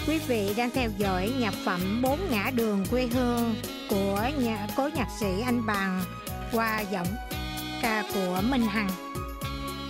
Quý vị đang theo dõi nhạc phẩm Bốn ngã đường quê hương của cố nhạc sĩ Anh Bằng qua giọng ca của Minh Hằng.